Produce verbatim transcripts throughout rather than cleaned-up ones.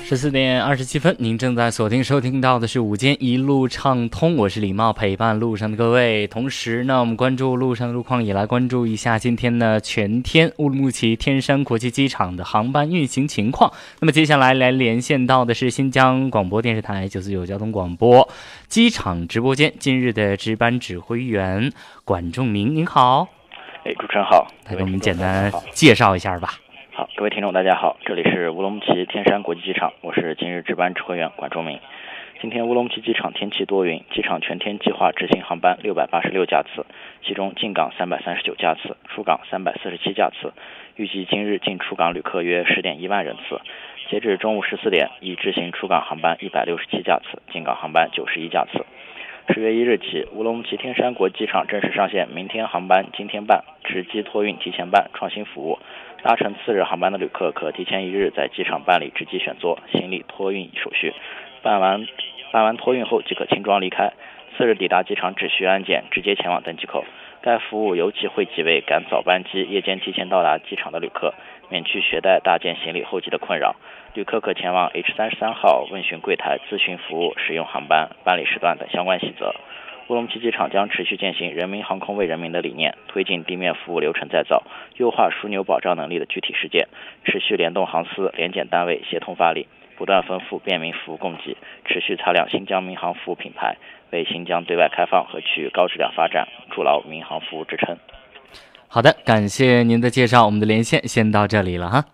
十四点二十七分，您正在锁定收听到的是午间一路畅通，我是李茂，陪伴路上的各位。同时呢，我们关注路上的路况，也来关注一下今天呢全天乌鲁木齐天山国际机场的航班运行情况。那么接下来来连线到的是新疆广播电视台九四九交通广播机场直播间今日的值班指挥员管仲明，您好。 哎，主持人好， 来给我们简单介绍一下吧。 好，各位听众大家好，这里是乌鲁木齐天山国际机场，我是今日值班指挥员管仲明。今天乌鲁木齐机场天气多云，机场全天计划执行航班六百八十六架次，其中进港三百三十九架次，出港三百四十七架次，预计今日进出港旅客约 十点一万人次。截至中午十四点，已执行出港航班一百六十七架次，进港航班九十一架次。十月一日起，乌鲁木齐天山国际机场正式上线明天航班今天办、值机托运提前办创新服务。搭乘次日航班的旅客可提前一日在机场办理值机选座、行李托运手续，办完办完托运后即可轻装离开。次日抵达机场只需安检，直接前往登机口。该服务尤其惠及为赶早班机、夜间提前到达机场的旅客，免去携带大件行李候机的困扰。旅客可前往 H 三十三号问询柜台咨询服务、使用航班、办理时段等相关细则。乌鲁木齐机场将持续践行人民航空为人民的理念，推进地面服务流程再造，优化枢纽保障能力的具体实践，持续联动航司、联检单位协同发力，不断丰富便民服务供给，持续擦亮新疆民航服务品牌，为新疆对外开放和区域高质量发展筑牢民航服务支撑。 好的，感谢您的介绍，我们的连线先到这里了哈。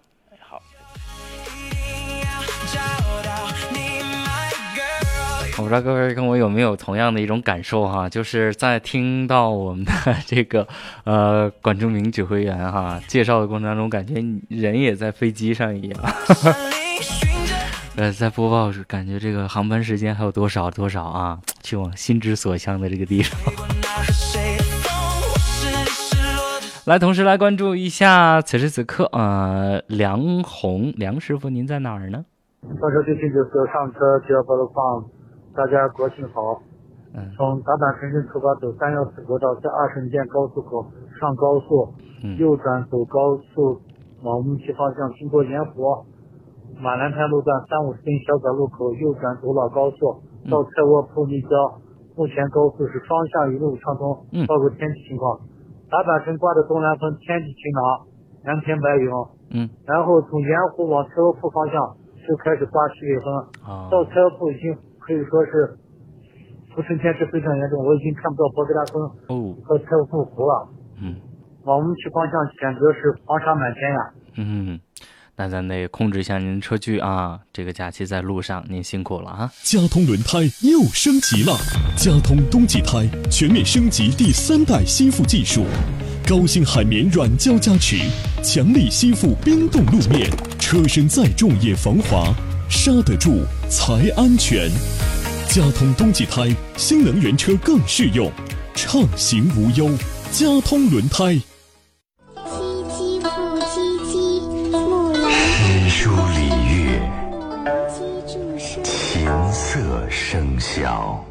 我不知道各位跟我有没有同样的一种感受哈，就是在听到我们的这个呃管仲明指挥员哈介绍的过程当中，感觉人也在飞机上一样。呃，在播报时感觉这个航班时间还有多少多少啊，去往心之所向的这个地方。来，同时来关注一下此时此刻呃梁红梁师傅，您在哪儿呢？ 到时最近就是上车就要报路况。大家国庆好。嗯，从达坂城镇出发走三幺四国道，在二圣涧高速口上高速，嗯、右转走高速往乌鲁木齐方向，经过盐湖马兰滩路段三五十丁小拐路口右转走老高速，到蔡窝铺立交。目前高速是双向一路畅通，报告天气情况。达坂城刮的东南风，天气晴朗，蓝天白云。嗯，然后从盐湖往蔡窝铺方向就开始刮西北风，哦、到蔡窝铺已经可以说是浮尘天气非常严重，我已经看不到博格达峰和蔡窝铺湖了。嗯，往我们去方向简直是黄沙满天呀。 嗯，那咱得控制一下您车距啊，这个假期在路上您辛苦了啊。 佳通轮胎又升级了，佳通冬季胎全面升级第三代吸附技术，高性海绵软胶加持，强力吸附冰冻路面，车身再重也防滑，刹得住才安全。佳通冬季胎，新能源车更适用，畅行无忧。佳通轮胎。 唧唧复唧唧，木兰诗书礼乐，琴瑟声箫。